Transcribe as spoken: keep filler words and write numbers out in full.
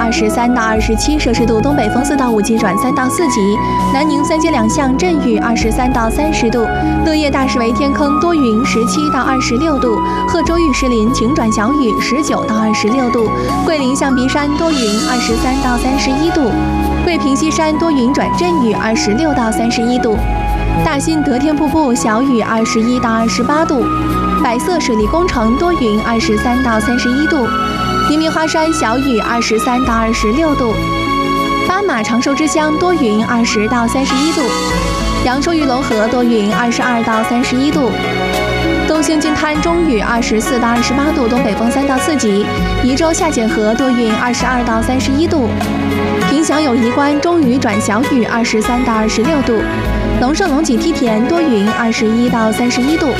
二十三到二十七摄氏度，东北风四到五级转三到四级。南宁三街两巷阵雨二十三到三十度。乐业大石围天坑多云十七到二十六度。贺州玉石林晴转小雨十九到二十六度。桂林象鼻山多云二十三到三十一度。桂平西山多云转阵雨二十六到三十一度。大新得天瀑布小雨二十一到二十八度。百色水利工程多云二十三到三十一度。黎明花山小雨二十三到二十六度。巴马长寿之乡多云二十到三十一度。扬州玉龙河多云二十二到三十一度。东兴金滩中雨二十四到二十八度，东北风三到四级。宜州下简河多云二十二到三十一度。凭祥友谊关中雨转小雨二十三到二十六度。龙胜龙井梯田多云二十一到三十一度。